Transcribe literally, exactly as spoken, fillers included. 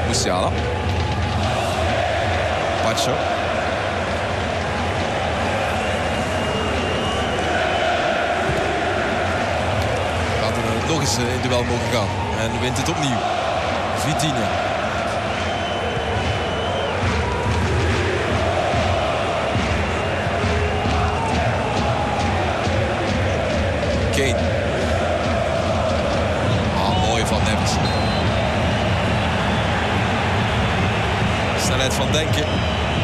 Musiala. Pacho. Gaat er nog eens in duel mogen gaan. En wint het opnieuw. Vitinha. Kane. Ah, mooi van Neves. Snelheid van denken.